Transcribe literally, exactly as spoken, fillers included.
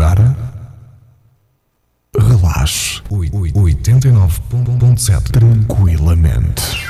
Agora relaxe. oitenta e nove ponto sete tranquilamente.